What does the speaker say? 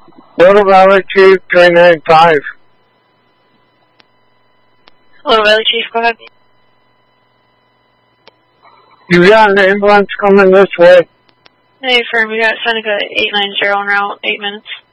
Little Valley Chief 395. Little Valley Chief, go ahead. You got an ambulance coming this way? Hey, firm, we got Seneca 890 en route, 8 minutes.